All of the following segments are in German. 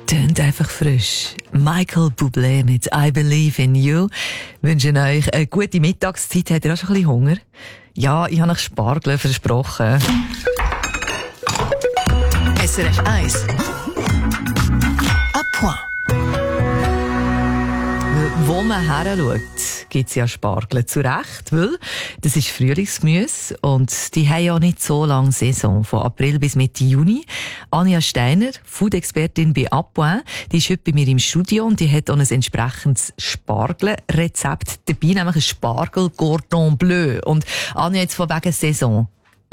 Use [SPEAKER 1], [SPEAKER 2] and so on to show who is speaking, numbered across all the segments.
[SPEAKER 1] Tönt einfach frisch. Michael Bublé mit I Believe in You. Wünschen euch eine gute Mittagszeit. Habt ihr auch schon ein bisschen Hunger? Ja, ich habe euch Spargel versprochen.
[SPEAKER 2] SRF 1. À point.
[SPEAKER 1] Wo man her schaut, gibt es ja Spargel. Zu Recht, weil das ist Frühlingsgemüse und die haben ja nicht so lange Saison, von April bis Mitte Juni. Anja Steiner, Food-Expertin bei À point, die ist heute bei mir im Studio und die hat auch ein entsprechendes Spargelrezept dabei, nämlich ein Spargel-Cordon Bleu. Und Anja, jetzt von wegen Saison.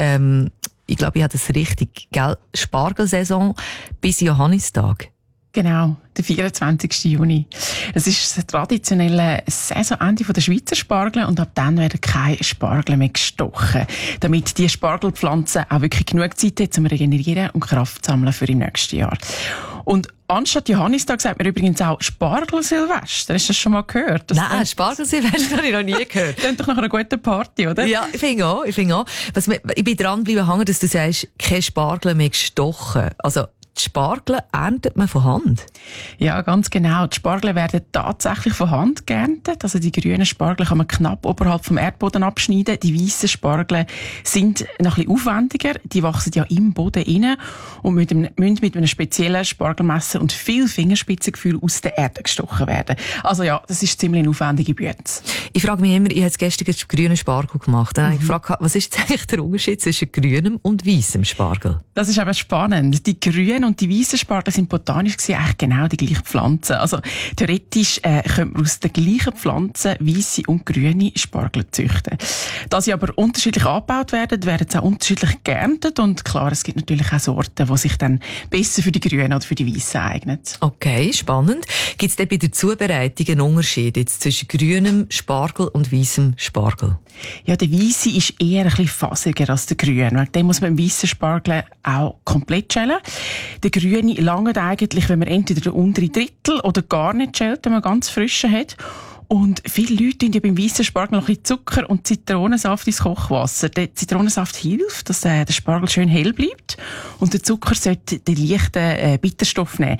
[SPEAKER 1] Ich glaube, ich habe das richtig, gell? Spargelsaison bis Johannistag.
[SPEAKER 3] Genau, der 24. Juni. Es ist das traditionelle Saisonende der Schweizer Spargel und ab dann werden keine Spargel mehr gestochen, damit die Spargelpflanze auch wirklich genug Zeit hat, um zu regenerieren und Kraft zu sammeln für im nächsten Jahr. Und anstatt Johannistag sagt man übrigens auch Spargelsilvester. Hast du das schon mal gehört?
[SPEAKER 1] Nein, Spargelsilvester habe ich noch nie gehört.
[SPEAKER 3] Klingt doch nach einer guten Party, oder?
[SPEAKER 1] Ja, ich finde auch. Ich bin dran geblieben hängen, dass du sagst, keine Spargel mehr gestochen. Also, die Spargel erntet man von Hand?
[SPEAKER 3] Ja, ganz genau. Die Spargel werden tatsächlich von Hand geerntet. Also die grünen Spargel kann man knapp oberhalb vom Erdboden abschneiden. Die weißen Spargel sind noch ein bisschen aufwendiger. Die wachsen ja im Boden rein und müssen mit einem speziellen Spargelmesser und viel Fingerspitzengefühl aus der Erde gestochen werden. Also ja, das ist ziemlich eine aufwendige Büte.
[SPEAKER 1] Ich frage mich immer, ich habe jetzt gestern einen grünen Spargel gemacht. Dann habe ich gefragt, was ist jetzt eigentlich der Unterschied zwischen grünem und weissem Spargel?
[SPEAKER 3] Das ist eben spannend. Die grünen und die weißen Spargel sind botanisch gesehen eigentlich genau die gleichen Pflanzen. Also theoretisch könnte man aus den gleichen Pflanzen weisse und grüne Spargel züchten. Da sie aber unterschiedlich angebaut werden, werden sie auch unterschiedlich geerntet. Und klar, es gibt natürlich auch Sorten, die sich dann besser für die grünen oder für die weißen eignen.
[SPEAKER 1] Okay, spannend. Gibt es denn bei der Zubereitung einen Unterschied jetzt zwischen grünem Spargel und weissem Spargel?
[SPEAKER 3] Ja, der weisse ist eher ein bisschen fasiger als der grüne. Den muss man im weissen Spargel auch komplett schälen. Der grüne langt eigentlich, wenn man entweder den unteren Drittel oder gar nicht schält, wenn man ganz frischen hat. Und viele Leute tun ja beim weissen Spargel noch ein bisschen Zucker und Zitronensaft ins Kochwasser. Der Zitronensaft hilft, dass der Spargel schön hell bleibt. Und der Zucker sollte den leichten Bitterstoff nehmen.